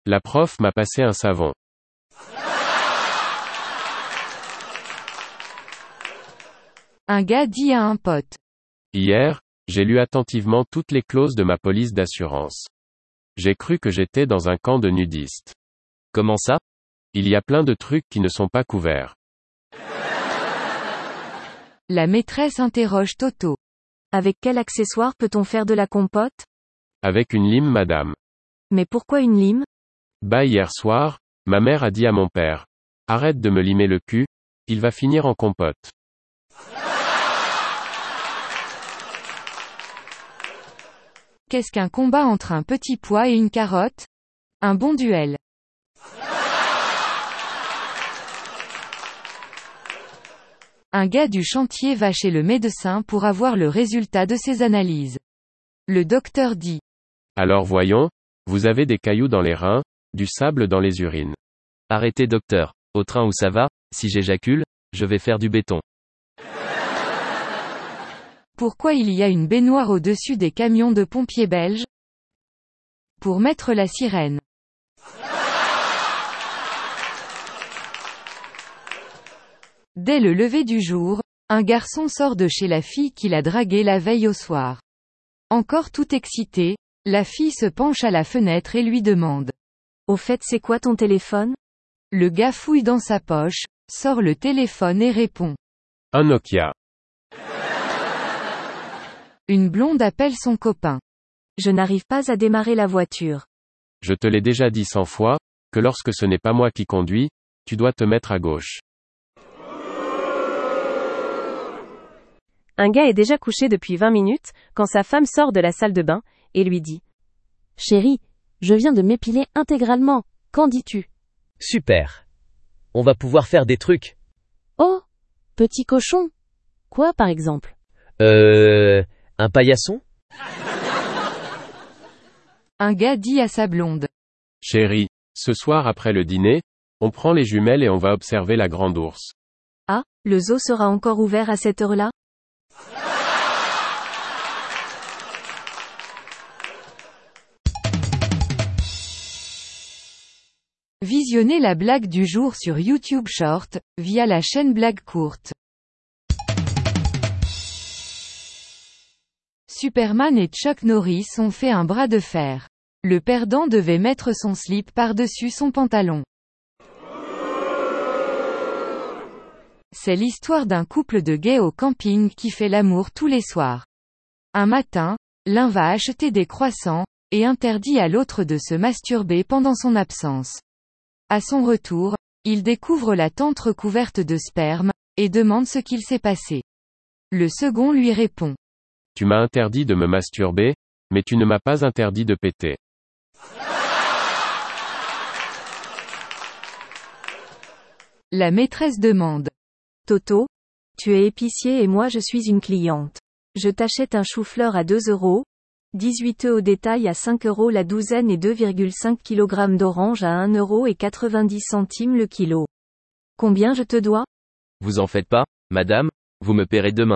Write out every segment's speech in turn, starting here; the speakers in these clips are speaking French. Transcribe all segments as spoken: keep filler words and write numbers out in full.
La prof m'a passé un savon. Un gars dit à un pote. Hier, j'ai lu attentivement toutes les clauses de ma police d'assurance. J'ai cru que j'étais dans un camp de nudistes. Comment ça? Il y a plein de trucs qui ne sont pas couverts. La maîtresse interroge Toto. Avec quel accessoire peut-on faire de la compote? Avec une lime, madame. Mais pourquoi une lime? Bah hier soir, ma mère a dit à mon père. Arrête de me limer le cul, il va finir en compote. Qu'est-ce qu'un combat entre un petit pois et une carotte? Un bon duel. Un gars du chantier va chez le médecin pour avoir le résultat de ses analyses. Le docteur dit. Alors voyons, vous avez des cailloux dans les reins, du sable dans les urines. Arrêtez docteur, au train où ça va, si j'éjacule, je vais faire du béton. Pourquoi il y a une baignoire au-dessus des camions de pompiers belges? Pour mettre la sirène. Dès le lever du jour, un garçon sort de chez la fille qu'il a draguée la veille au soir. Encore tout excité, la fille se penche à la fenêtre et lui demande. Au fait, c'est quoi ton téléphone? Le gars fouille dans sa poche, sort le téléphone et répond. Un Nokia. Une blonde appelle son copain. Je n'arrive pas à démarrer la voiture. Je te l'ai déjà dit cent fois, que lorsque ce n'est pas moi qui conduis, tu dois te mettre à gauche. Un gars est déjà couché depuis vingt minutes, quand sa femme sort de la salle de bain, et lui dit. Chérie, je viens de m'épiler intégralement, qu'en dis-tu? Super. On va pouvoir faire des trucs. Oh, petit cochon. Quoi par exemple? Euh... Un paillasson? Un gars dit à sa blonde. Chérie, ce soir après le dîner, on prend les jumelles et on va observer la grande ours. Ah, le zoo sera encore ouvert à cette heure-là? Visionnez la blague du jour sur YouTube Short, via la chaîne Blague Courte. Superman et Chuck Norris ont fait un bras de fer. Le perdant devait mettre son slip par-dessus son pantalon. C'est l'histoire d'un couple de gays au camping qui fait l'amour tous les soirs. Un matin, l'un va acheter des croissants, et interdit à l'autre de se masturber pendant son absence. À son retour, il découvre la tente recouverte de sperme, et demande ce qu'il s'est passé. Le second lui répond. Tu m'as interdit de me masturber, mais tu ne m'as pas interdit de péter. La maîtresse demande. Toto, tu es épicier et moi je suis une cliente. Je t'achète un chou-fleur à deux euros, dix-huit œufs au détail à cinq euros la douzaine et deux virgule cinq kilogrammes d'orange à un euro et quatre-vingt-dix centimes le kilo. Combien je te dois? Vous en faites pas, madame, vous me paierez demain.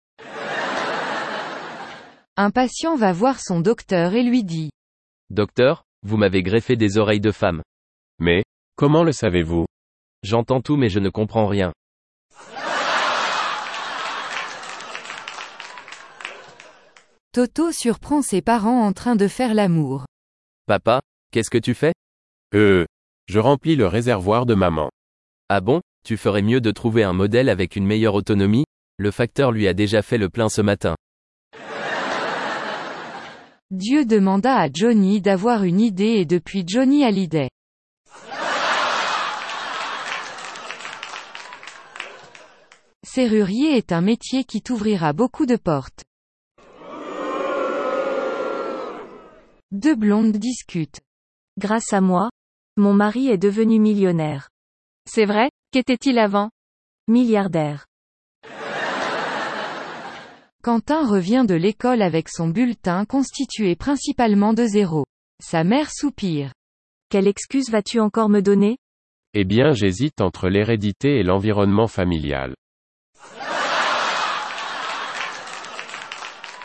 Un patient va voir son docteur et lui dit. Docteur, vous m'avez greffé des oreilles de femme. Mais, comment le savez-vous? J'entends tout mais je ne comprends rien. Toto surprend ses parents en train de faire l'amour. Papa, qu'est-ce que tu fais? Euh, je remplis le réservoir de maman. Ah bon, tu ferais mieux de trouver un modèle avec une meilleure autonomie, le facteur lui a déjà fait le plein ce matin. Dieu demanda à Johnny d'avoir une idée et depuis Johnny a l'idée. Serrurier est un métier qui t'ouvrira beaucoup de portes. Deux blondes discutent. Grâce à moi, mon mari est devenu millionnaire. C'est vrai, qu'était-il avant? Milliardaire. Quentin revient de l'école avec son bulletin constitué principalement de zéros. Sa mère soupire. Quelle excuse vas-tu encore me donner? Eh bien, j'hésite entre l'hérédité et l'environnement familial.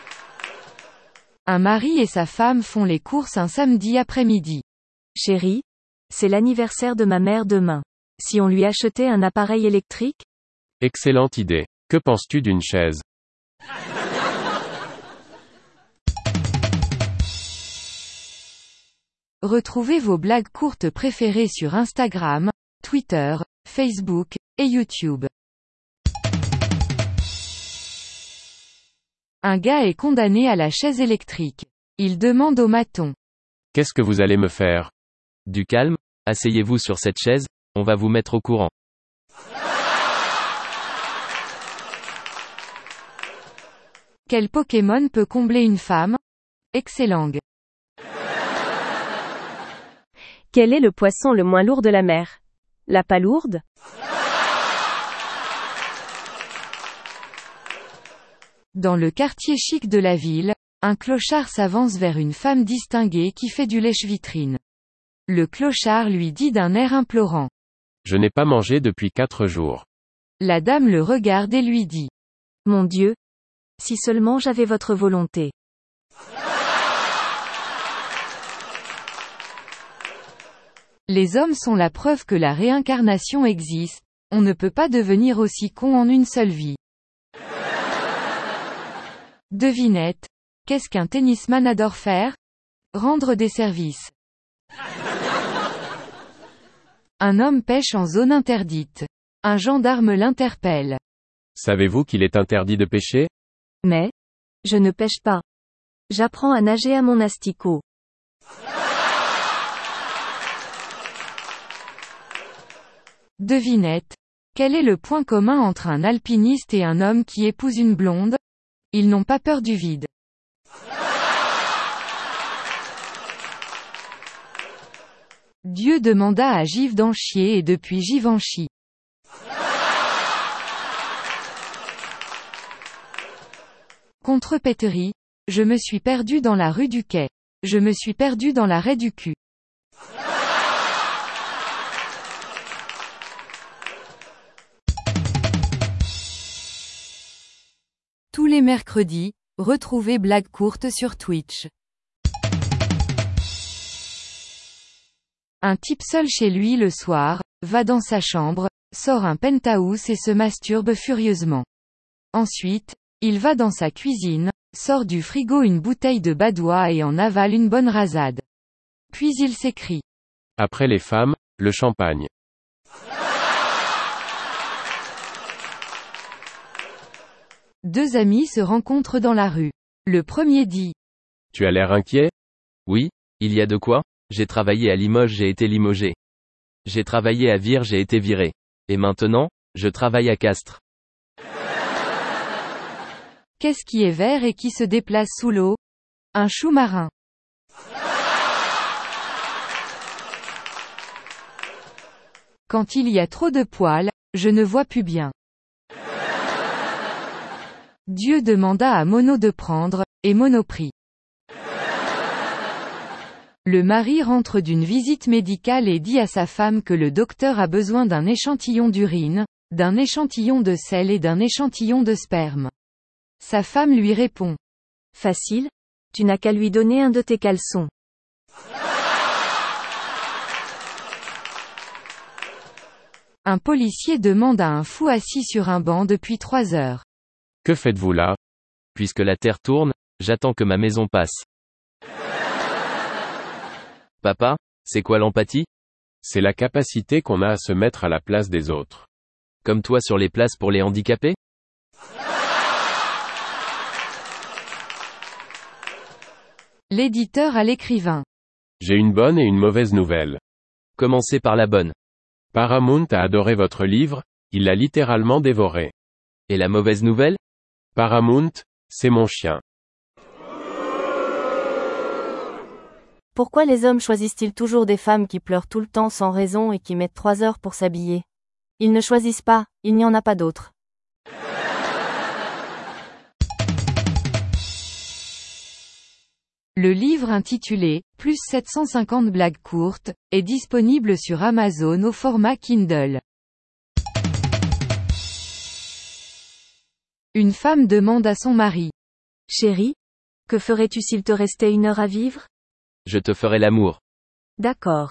Un mari et sa femme font les courses un samedi après-midi. Chérie, C'est l'anniversaire de ma mère demain. Si on lui achetait un appareil électrique? Excellente idée. Que penses-tu d'une chaise? Retrouvez vos blagues courtes préférées sur Instagram, Twitter, Facebook, et YouTube. Un gars est condamné à la chaise électrique. Il demande au maton. Qu'est-ce que vous allez me faire? Du calme, asseyez-vous sur cette chaise, on va vous mettre au courant. Quel Pokémon peut combler une femme? Excellent. Quel est le poisson le moins lourd de la mer? La palourde? Dans le quartier chic de la ville, un clochard s'avance vers une femme distinguée qui fait du lèche-vitrine. Le clochard lui dit d'un air implorant. Je n'ai pas mangé depuis quatre jours. La dame le regarde et lui dit. Mon Dieu! Si seulement j'avais votre volonté. Les hommes sont la preuve que la réincarnation existe, on ne peut pas devenir aussi con en une seule vie. Devinette. Qu'est-ce qu'un tennisman adore faire? Rendre des services. Un homme pêche en zone interdite. Un gendarme l'interpelle. Savez-vous qu'il est interdit de pêcher? Mais, je ne pêche pas. J'apprends à nager à mon asticot. Devinette. Quel est le point commun entre un alpiniste et un homme qui épouse une blonde? Ils n'ont pas peur du vide. Dieu demanda à Givre d'en chier et depuis Givre en chie. Contrepéterie. Je me suis perdu dans la rue du Quai. Je me suis perdu dans l'arrêt du cul. Tous les mercredis, retrouvez Blagues courtes sur Twitch. Un type seul chez lui le soir, va dans sa chambre, sort un penthouse et se masturbe furieusement. Ensuite, il va dans sa cuisine, sort du frigo une bouteille de badois et en avale une bonne rasade. Puis il s'écrie. Après les femmes, le champagne. Deux amis se rencontrent dans la rue. Le premier dit. Tu as l'air inquiet? Oui, il y a de quoi? J'ai travaillé à Limoges, j'ai été limogé. J'ai travaillé à Vire, j'ai été viré. Et maintenant, je travaille à Castres. Qu'est-ce qui est vert et qui se déplace sous l'eau? Un chou marin. Quand il y a trop de poils, je ne vois plus bien. Dieu demanda à Mono de prendre, et Mono prit. Le mari rentre d'une visite médicale et dit à sa femme que le docteur a besoin d'un échantillon d'urine, d'un échantillon de sel et d'un échantillon de sperme. Sa femme lui répond. Facile, tu n'as qu'à lui donner un de tes caleçons. Un policier demande à un fou assis sur un banc depuis trois heures. Que faites-vous là? Puisque la terre tourne, j'attends que ma maison passe. Papa, c'est quoi l'empathie? C'est la capacité qu'on a à se mettre à la place des autres. Comme toi sur les places pour les handicapés? L'éditeur à l'écrivain. J'ai une bonne et une mauvaise nouvelle. Commencez par la bonne. Paramount a adoré votre livre, il l'a littéralement dévoré. Et la mauvaise nouvelle? Paramount, c'est mon chien. Pourquoi les hommes choisissent-ils toujours des femmes qui pleurent tout le temps sans raison et qui mettent trois heures pour s'habiller? Ils ne choisissent pas, il n'y en a pas d'autres. Le livre intitulé « Plus sept cent cinquante blagues courtes » est disponible sur Amazon au format Kindle. Une femme demande à son mari. Chérie, que ferais-tu s'il te restait une heure à vivre? Je te ferai l'amour. D'accord.